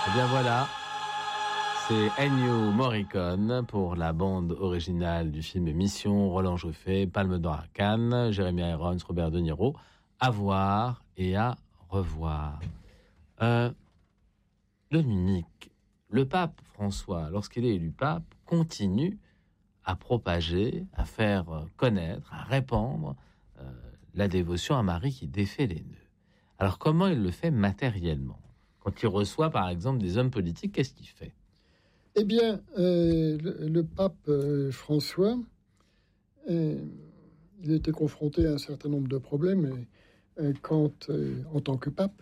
Eh bien voilà, c'est Ennio Morricone pour la bande originale du film Mission, Roland Joffé, Palme d'Or à Cannes, Jeremy Irons, Robert De Niro. À voir et à revoir. Dominique, le pape François, lorsqu'il est élu pape, continue à propager, à faire connaître, à répandre la dévotion à Marie qui défait les nœuds. Alors comment il le fait matériellement ? Quand il reçoit par exemple des hommes politiques, qu'est-ce qu'il fait ? Eh bien, le pape François, il était confronté à un certain nombre de problèmes en tant que pape.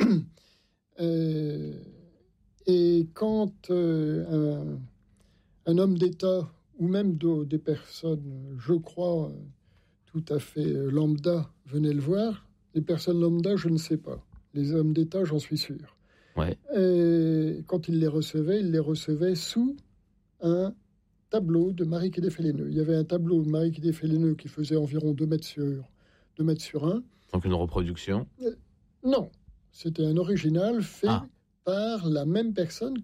Et quand un homme d'État, ou même des personnes, je crois, tout à fait lambda, venaient le voir, les personnes lambda, je ne sais pas. Les hommes d'État, j'en suis sûr. Ouais. Et quand il les recevait sous un tableau de Marie qui défait les nœuds. Il y avait un tableau de Marie qui défait les nœuds qui faisait environ 2 mètres sur 1. Donc une reproduction ? Non, c'était un original fait par la même personne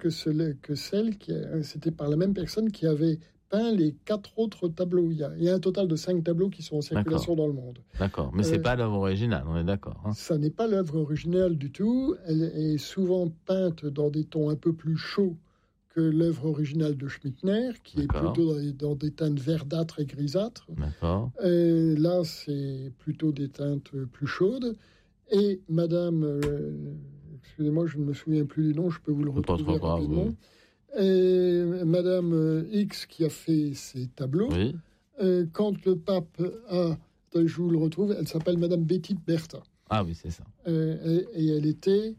c'était par la même personne qui avait peint les 4 autres tableaux. Il y a un total de 5 tableaux qui sont en circulation dans le monde. D'accord, mais c'est pas l'œuvre originale, on est d'accord. Ça n'est pas l'œuvre originale du tout. Elle est souvent peinte dans des tons un peu plus chauds que l'œuvre originale de Schmittner, qui est plutôt dans des teintes verdâtres et grisâtres. D'accord. Là, c'est plutôt des teintes plus chaudes. Et Madame, excusez-moi, je ne me souviens plus du nom, je peux vous le retrouver rapidement. Et Madame X qui a fait ces tableaux, quand le pape je vous le retrouve, elle s'appelle Madame Betty Bertha. Ah oui, c'est ça. Et elle était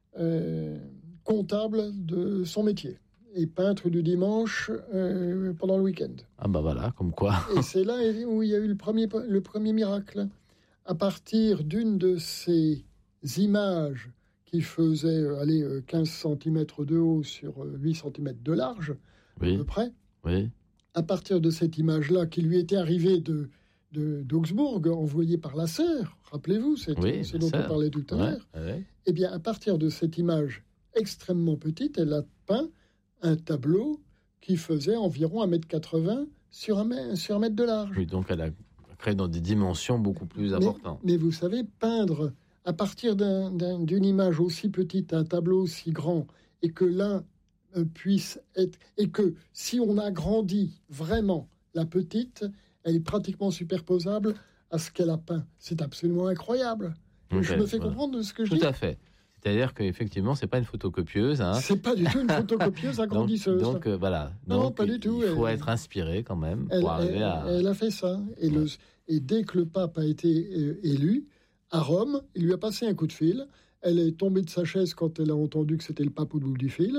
comptable de son métier et peintre du dimanche pendant le week-end. Ah bah voilà, comme quoi. Et c'est là où il y a eu le premier miracle. À partir d'une de ces images qui faisait 15 cm de haut sur 8 cm de large, à peu près. Oui. À partir de cette image-là, qui lui était arrivée d'Augsbourg, envoyée par la sœur, rappelez-vous, c'est dont on parlait tout à l'heure. Eh bien, à partir de cette image extrêmement petite, elle a peint un tableau qui faisait environ 1,80 m sur 1 mètre de large. Oui, donc elle a créé dans des dimensions beaucoup plus importantes. Mais vous savez, peindre à partir d'une image aussi petite, un tableau aussi grand, et que l'un puisse être... Et que si on agrandit vraiment la petite, elle est pratiquement superposable à ce qu'elle a peint. C'est absolument incroyable. Je me fais comprendre de ce que je dis. Tout à fait. C'est-à-dire qu'effectivement, c'est pas une photocopieuse. C'est pas du tout une photocopieuse agrandisseuse. Donc voilà. Non, pas du tout. Il faut être inspiré quand même pour arriver à... Elle a fait ça. Et dès que le pape a été élu, à Rome, il lui a passé un coup de fil. Elle est tombée de sa chaise quand elle a entendu que c'était le pape au bout du fil.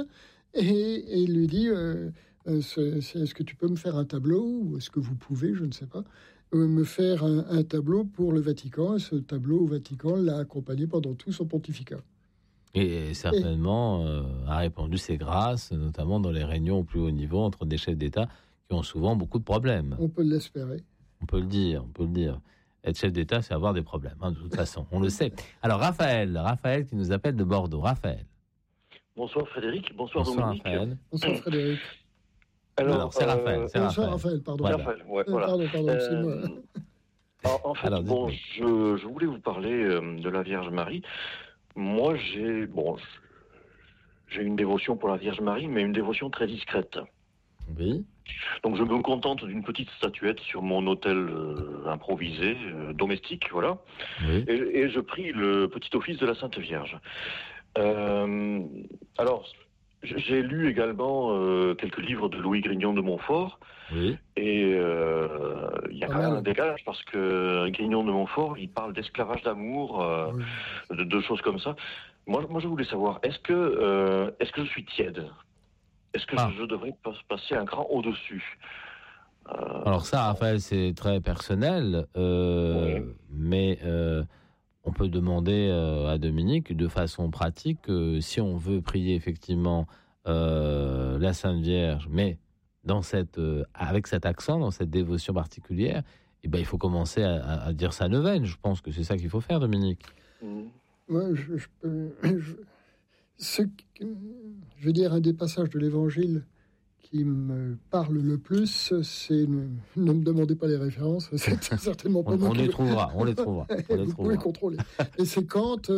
Et il lui dit, est-ce que tu peux me faire un tableau, ou est-ce que vous pouvez, je ne sais pas, me faire un tableau pour le Vatican. Et ce tableau au Vatican l'a accompagné pendant tout son pontificat. Et certainement a répandu ses grâces, notamment dans les réunions au plus haut niveau entre des chefs d'État qui ont souvent beaucoup de problèmes. On peut l'espérer. On peut le dire. Être chef d'État, c'est avoir des problèmes, de toute façon, on le sait. Alors Raphaël qui nous appelle de Bordeaux. Raphaël. Bonsoir Frédéric, bonsoir Dominique. Raphaël. Bonsoir Frédéric. Alors, c'est Raphaël. Bonsoir Raphaël, pardon. Voilà. Raphaël, voilà. Pardon, c'est moi. En fait, je voulais vous parler de la Vierge Marie. Moi, j'ai une dévotion pour la Vierge Marie, mais une dévotion très discrète. Oui. Donc je me contente d'une petite statuette sur mon autel improvisé, domestique, voilà. Oui. Et je prie le petit office de la Sainte Vierge. Alors, j'ai lu également quelques livres de Louis Grignon de Montfort. Oui. Et il y a quand même un décalage parce que Grignon de Montfort, il parle d'esclavage d'amour, de choses comme ça. Moi, je voulais savoir, est-ce que je suis tiède ? Est-ce que je devrais passer un cran au-dessus ? Alors ça, Raphaël, c'est très personnel, mais on peut demander à Dominique, de façon pratique, si on veut prier effectivement la Sainte Vierge, mais avec cet accent, dans cette dévotion particulière, il faut commencer à dire sa neuvaine. Je pense que c'est ça qu'il faut faire, Dominique. Moi, je veux dire, un des passages de l'Évangile qui me parle le plus, c'est ne me demandez pas les références, c'est certainement pas moi. On les trouvera. Vous pouvez contrôler. Et c'est quand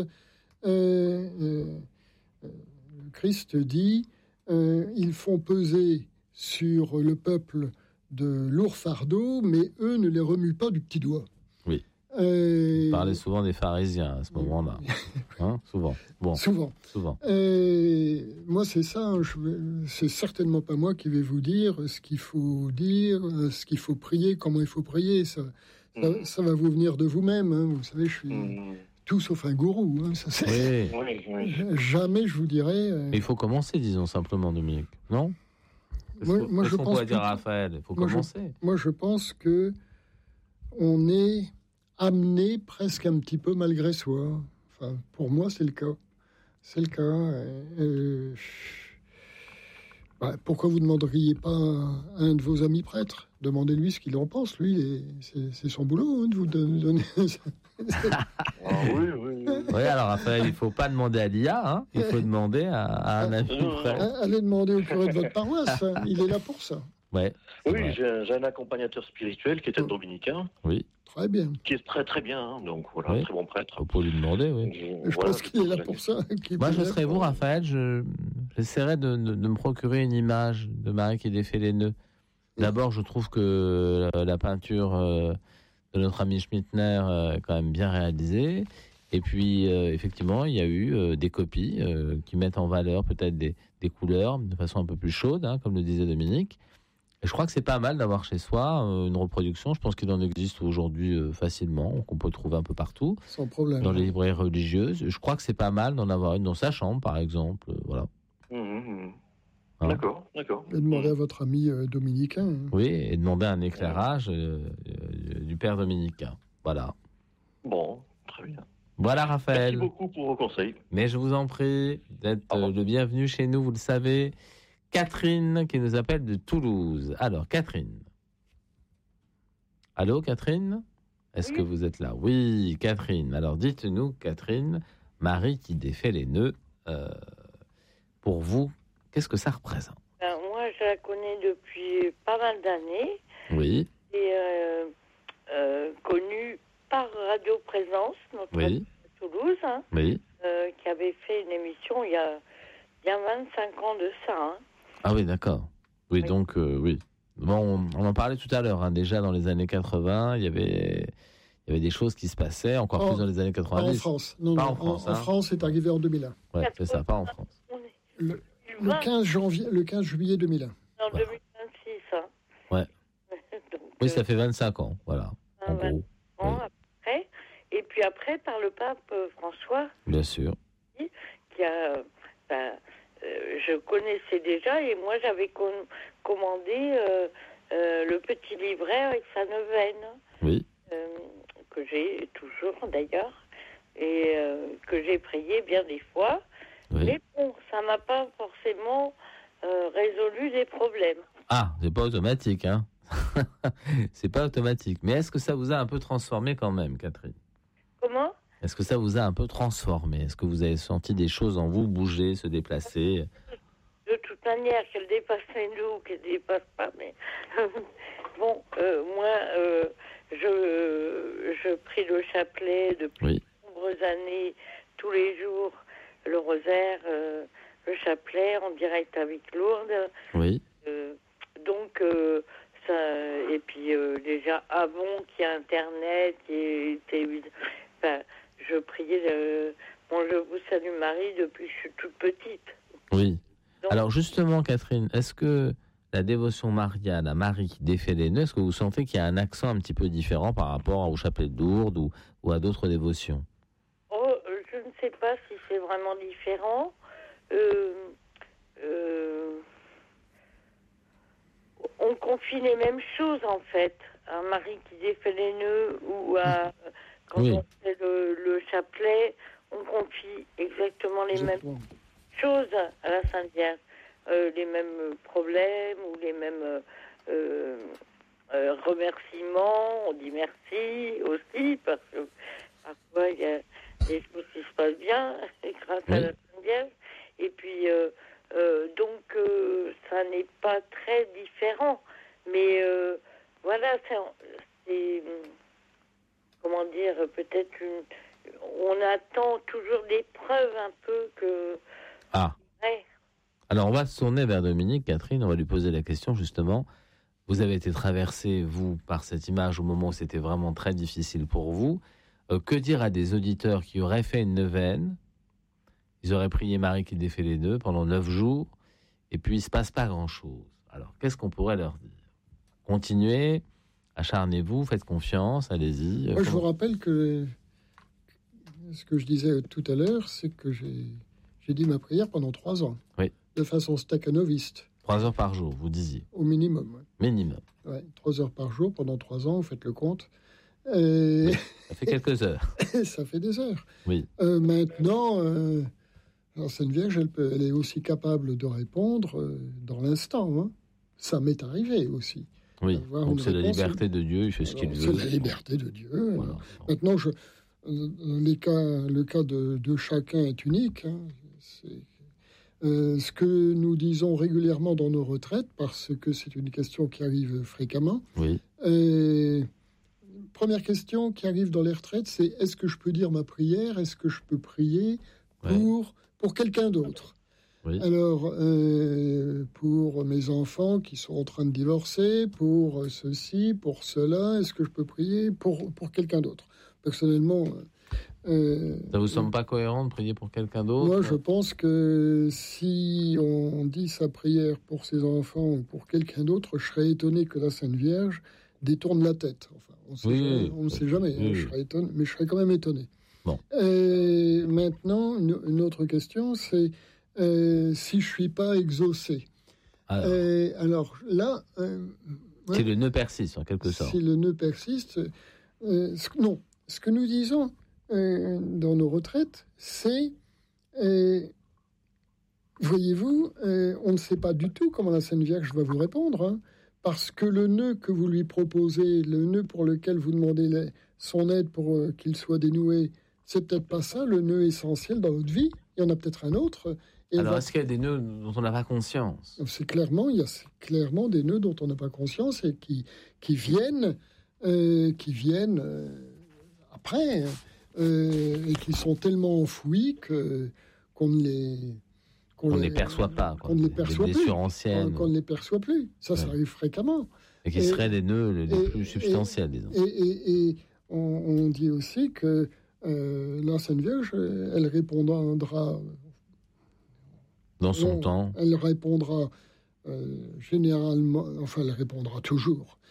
Christ dit ils font peser sur le peuple de lourds fardeaux, mais eux ne les remuent pas du petit doigt. Oui. Vous parlez souvent des pharisiens à ce moment-là. Souvent. Bon. Souvent. Moi, c'est ça. C'est certainement pas moi qui vais vous dire, ce qu'il faut prier, comment il faut prier. Ça va vous venir de vous-même. Hein. Vous savez, je suis tout sauf un gourou. Hein. Ça, c'est... Oui. Jamais je vous dirais. Mais il faut commencer, disons simplement, Dominique. Non ? Moi, je pense. Dire Raphaël, il faut commencer. Moi, je pense que on est amené presque un petit peu malgré soi. Enfin, pour moi, c'est le cas. C'est le cas. Pourquoi vous ne demanderiez pas à un de vos amis prêtres ? Demandez-lui ce qu'il en pense. Lui, c'est son boulot de vous donner ça. Oui, alors Raphaël, il ne faut pas demander à l'IA, hein. Il faut demander à un ami prêtre. Allez demander au curé de votre paroisse. Il est là pour ça. Ouais, oui, j'ai un accompagnateur spirituel qui était dominicain. Oui. Très bien. Qui est très très bien, hein, donc voilà, oui. Très bon prêtre. On peut lui demander, oui. Je pense qu'il est là pour ça. Moi, je serais vous, Raphaël, j'essaierais de me procurer une image de Marie qui défait les nœuds. D'abord, je trouve que la peinture de notre ami Schmittner est quand même bien réalisée. Et puis, effectivement, il y a eu des copies qui mettent en valeur peut-être des couleurs de façon un peu plus chaude, hein, comme le disait Dominique. Et je crois que c'est pas mal d'avoir chez soi une reproduction. Je pense qu'il en existe aujourd'hui facilement, qu'on peut trouver un peu partout. Sans problème. Dans les librairies religieuses. Je crois que c'est pas mal d'en avoir une dans sa chambre, par exemple. Voilà. Hein. D'accord. Et demandez à votre ami dominicain. Hein. Oui, et demander un éclairage du père dominicain. Voilà. Bon, très bien. Voilà, Raphaël. Merci beaucoup pour vos conseils. Mais je vous en prie d'être le bienvenu chez nous, vous le savez. Catherine qui nous appelle de Toulouse. Alors, Catherine. Allô, Catherine ? Est-ce que vous êtes là ? Oui, Catherine. Alors, dites-nous, Catherine, Marie qui défait les nœuds, pour vous, qu'est-ce que ça représente ? Moi, je la connais depuis pas mal d'années. Oui. Et connue par Radio Présence, notre radio de Toulouse, hein, qui avait fait une émission il y a 25 ans de ça. Hein. Ah oui, d'accord. Oui, donc, oui. Bon, on en parlait tout à l'heure. Hein. Déjà, dans les années 80, il y avait des choses qui se passaient, encore plus dans les années 90. Pas en France. Non, pas en France. En France, c'est arrivé en 2001. Oui, c'est ça, pas en France. Le 15 juillet 2001. En 2026, hein. Ouais. Donc, oui, ça fait 25 ans, voilà, en gros. Après, et puis après, par le pape François. Bien sûr. Qui a... je connaissais déjà, et moi, j'avais commandé le petit livret avec sa neuvaine. Oui. Que j'ai toujours, d'ailleurs, et que j'ai prié bien des fois. Oui. Mais bon, ça m'a pas forcément résolu les problèmes. Ah, c'est pas automatique, hein. C'est pas automatique. Mais est-ce que ça vous a un peu transformé quand même, Catherine ? Comment ? Est-ce que ça vous a un peu transformé ? Est-ce que vous avez senti des choses en vous bouger, se déplacer ? De toute manière, qu'elle dépasse les nous ou qu'elle dépasse pas, mais bon, moi, je prie le chapelet depuis de nombreuses années, tous les jours, le rosaire, le chapelet en direct avec Lourdes. Oui. Donc, ça, et puis déjà avant qu'il y ait Internet, je priais Je vous salue Marie depuis que je suis toute petite. Oui. Donc, alors justement, Catherine, est-ce que la dévotion mariale à Marie qui défait les nœuds, est-ce que vous sentez qu'il y a un accent un petit peu différent par rapport au chapelet de Lourdes ou à d'autres dévotions ? Je ne sais pas si c'est vraiment différent. On confie les mêmes choses en fait à Marie qui défait les nœuds ou à quand on fait le chapelet, on confie exactement les mêmes choses à la Sainte Vierge, les mêmes problèmes ou les mêmes remerciements. On dit merci aussi parce que parfois il y a des choses qui se passent bien grâce à la Sainte Vierge. Et puis que ça n'est pas très différent. Mais voilà, c'est comment dire, peut-être on attend toujours des preuves un peu que... Ah. Ouais. Alors, on va se tourner vers Dominique, Catherine, on va lui poser la question, justement. Vous avez été traversé, vous, par cette image au moment où c'était vraiment très difficile pour vous. Que dire à des auditeurs qui auraient fait une neuvaine? Ils auraient prié Marie qui défait les nœuds pendant 9 jours, et puis il ne se passe pas grand-chose. Alors, qu'est-ce qu'on pourrait leur dire? Continuez, acharnez-vous, faites confiance, allez-y. Moi, je vous rappelle que ce que je disais tout à l'heure, c'est que j'ai dit ma prière pendant 3 ans. Oui. De façon staccanoviste. 3 heures par jour, vous disiez. Au minimum. Ouais. Minimum. Ouais, 3 heures par jour pendant 3 ans, vous faites le compte. Oui, ça fait quelques heures. Ça fait des heures. Oui. Maintenant, la Sainte Vierge, elle est aussi capable de répondre dans l'instant. Hein. Ça m'est arrivé aussi. Oui, donc c'est la liberté de Dieu, il fait ce qu'il veut. C'est la liberté de Dieu. Voilà. Maintenant, le cas de chacun est unique. Hein. Ce que nous disons régulièrement dans nos retraites, parce que c'est une question qui arrive fréquemment. Oui. Première question qui arrive dans les retraites, c'est est-ce que je peux dire ma prière? Est-ce que je peux prier pour quelqu'un d'autre? Oui. Alors, pour mes enfants qui sont en train de divorcer, pour ceci, pour cela, est-ce que je peux prier pour quelqu'un d'autre? Personnellement... ça vous semble pas cohérent de prier pour quelqu'un d'autre? Moi, je pense que si on dit sa prière pour ses enfants ou pour quelqu'un d'autre, je serais étonné que la Sainte Vierge détourne la tête. Enfin, on ne sait jamais. Oui. Je serais étonné, mais je serais quand même étonné. Bon. Maintenant, une autre question, c'est si je ne suis pas exaucé. Alors là... si le nœud persiste, en quelque sorte. Si le nœud persiste... non. Ce que nous disons dans nos retraites, c'est... voyez-vous, on ne sait pas du tout comment la Sainte Vierge va vous répondre, hein, parce que le nœud que vous lui proposez, le nœud pour lequel vous demandez son aide pour qu'il soit dénoué, c'est peut-être pas ça, le nœud essentiel dans votre vie. Il y en a peut-être un autre. Alors, est-ce qu'il y a des nœuds dont on n'a pas conscience? Il y a clairement des nœuds dont on n'a pas conscience et qui viennent après et qui sont tellement enfouis qu'on ne les perçoit pas. Qu'on ne les perçoit plus. Anciennes. Qu'on ne les perçoit plus. Ça arrive fréquemment. Et qui seraient les nœuds les plus substantiels, disons. Et on dit aussi que la Sainte Vierge, elle répondra... dans son temps. Elle répondra généralement... Enfin, elle répondra toujours.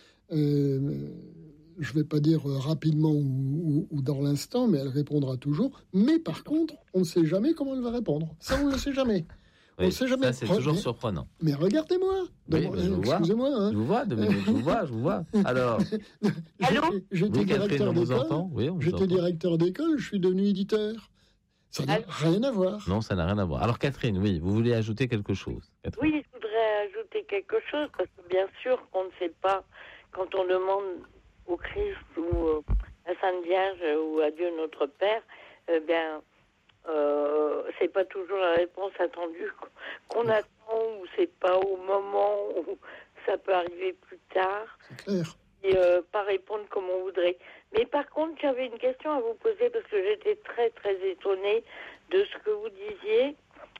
Je ne vais pas dire rapidement ou dans l'instant, mais elle répondra toujours. Mais par contre, on ne sait jamais comment elle va répondre. Ça, on ne le sait jamais. Oui, on ne sait jamais. Ça, c'est toujours surprenant. Mais regardez-moi. Excusez-moi. Hein. Je vous vois, Dominique, je vous vois. Alors, j'étais directeur d'école. Oui, j'étais directeur d'école, je suis devenu éditeur. Ça n'a rien à voir. Non, ça n'a rien à voir. Alors, Catherine, oui, vous voulez ajouter quelque chose? Oui, je voudrais ajouter quelque chose, parce que bien sûr qu'on ne sait pas, quand on demande au Christ ou à Sainte Vierge ou à Dieu notre Père, c'est pas toujours la réponse attendue qu'on attend, ou c'est pas au moment où ça peut arriver plus tard. C'est clair. Et pas répondre comme on voudrait. Mais par contre, j'avais une question à vous poser parce que j'étais très très étonnée de ce que vous disiez.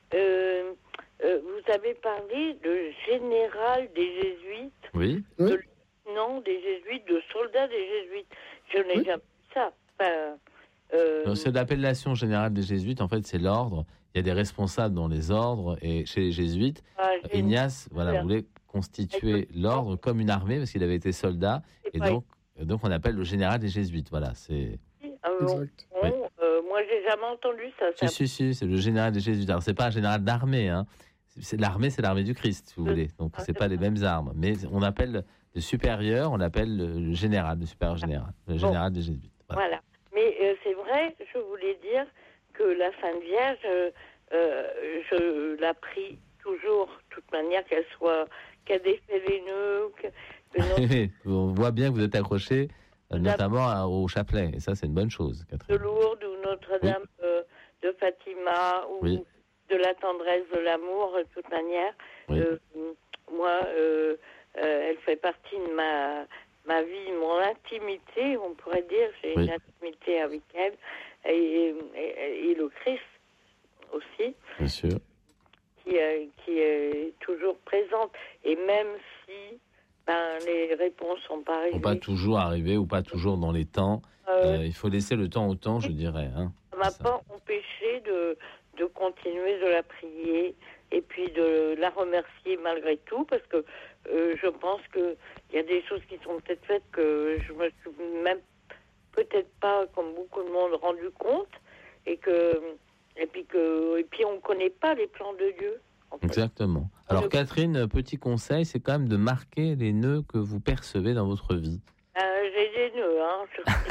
Vous avez parlé de général des Jésuites. Oui. Non, des Jésuites, de soldats des Jésuites. Je n'ai jamais vu ça. C'est l'appellation générale des Jésuites. En fait, c'est l'ordre. Il y a des responsables dans les ordres. Et chez les Jésuites, Ignace voulait constituer l'ordre comme une armée parce qu'il avait été soldat. Et donc, on appelle le général des Jésuites. Voilà, c'est... Exact. Moi, j'ai jamais entendu ça. Si, c'est le général des Jésuites. Alors, c'est pas un général d'armée, hein. L'armée, c'est l'armée du Christ, si vous voulez. Donc, c'est pas les mêmes armes. Mais on appelle le supérieur, on l'appelle le général, le supérieur général, le général des Jésuites. Voilà. Mais c'est vrai, je voulais dire que la Sainte Vierge, je la prie toujours, de toute manière, qu'elle défait les nœuds. On voit bien que vous êtes accroché, notamment au chapelet. Et ça, c'est une bonne chose, Catherine. De Lourdes ou Notre-Dame de Fatima. Ou de la tendresse, de l'amour, de toute manière. Oui. Moi, elle fait partie de ma vie, mon intimité, on pourrait dire. J'ai une intimité avec elle et le Christ aussi. Bien sûr. Qui est toujours présente. Et même si les réponses sont pas arrivées. Ou pas toujours arriver, ou pas toujours dans les temps. Il faut laisser le temps au temps, je dirais. Hein. Ça ne m'a pas empêché de continuer de la prier et puis de la remercier malgré tout, parce que je pense qu'il y a des choses qui sont peut-être faites que je me suis même peut-être pas, comme beaucoup de monde, rendu compte, et puis on ne connaît pas les plans de Dieu. En fait. Exactement. Alors Catherine, petit conseil, c'est quand même de marquer les nœuds que vous percevez dans votre vie. J'ai des nœuds, hein.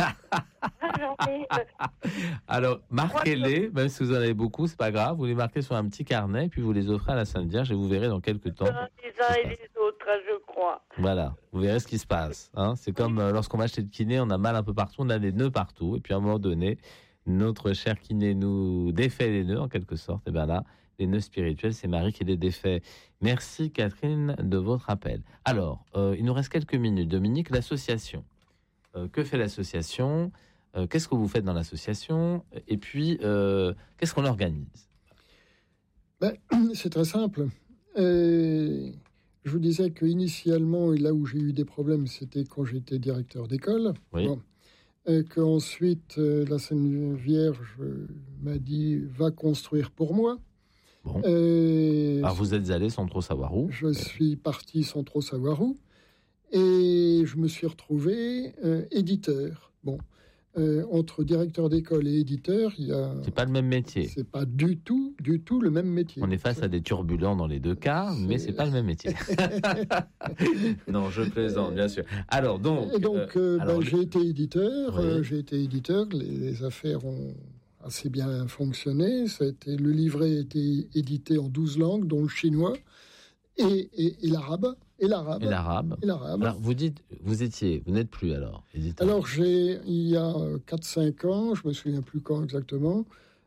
Alors, marquez-les, même si vous en avez beaucoup, c'est pas grave. Vous les marquez sur un petit carnet, puis vous les offrez à la Sainte Vierge et vous verrez dans quelques temps. Les uns et les autres, je crois. Voilà, vous verrez ce qui se passe. Hein. C'est comme lorsqu'on va chez le kiné, on a mal un peu partout, on a des nœuds partout. Et puis à un moment donné, notre cher kiné nous défait les nœuds en quelque sorte. Et bien là, les nœuds spirituels, c'est Marie qui les défait. Merci Catherine de votre appel. Alors, il nous reste quelques minutes. Dominique, l'association. Que fait l'association ? Qu'est-ce que vous faites dans l'association ? Et puis, qu'est-ce qu'on organise ? C'est très simple. Je vous disais qu'initialement, là où j'ai eu des problèmes, c'était quand j'étais directeur d'école. Oui. Bon. Qu'ensuite, la Sainte Vierge m'a dit « va construire pour moi ». Bon. Alors vous êtes allé sans trop savoir où ? Je suis parti sans trop savoir où. Et je me suis retrouvé éditeur. Bon, entre directeur d'école et éditeur, il y a... C'est pas le même métier. C'est pas du tout le même métier. On est face à des turbulents dans les deux cas, mais c'est pas le même métier. Non, je plaisante, bien sûr. Alors donc... j'ai été éditeur. Les affaires ont assez bien fonctionné. Le livret a été édité en 12 langues, dont le chinois et l'arabe. Et l'arabe. Alors, vous n'êtes plus alors éditeur. Alors, il y a 4-5 ans, je me souviens plus quand exactement,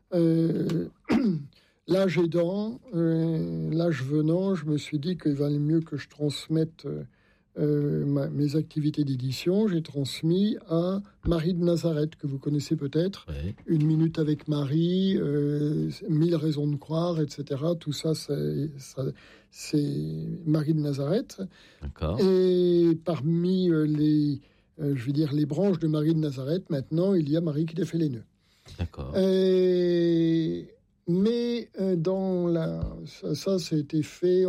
l'âge aidant, l'âge venant, je me suis dit qu'il valait mieux que je transmette mes activités d'édition. J'ai transmis à Marie de Nazareth, que vous connaissez peut-être. Oui. 1 minute avec Marie, 1000 raisons de croire, etc. Tout ça, c'est Marie de Nazareth. D'accord. Et parmi les branches de Marie de Nazareth, maintenant, il y a Marie qui défait les nœuds. D'accord. Mais ça a été fait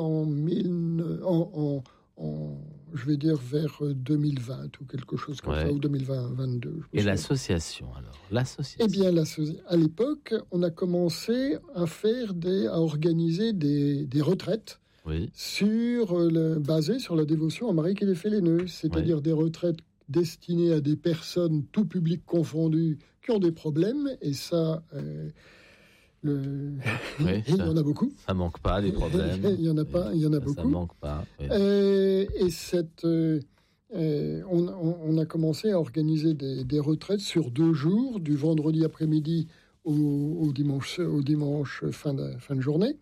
vers 2020 ou quelque chose comme ça, ou 2022. Et l'association, alors ? Eh bien, à l'époque, on a commencé à organiser des retraites basées sur la dévotion à Marie qui défait les nœuds, c'est-à-dire des retraites destinées à des personnes, tout public confondu, qui ont des problèmes, et ça... il y en a beaucoup. Ça manque pas des problèmes. Il y en a beaucoup. Ça manque pas. Oui. On a commencé à organiser des retraites sur 2 jours, du vendredi après-midi au dimanche fin de journée.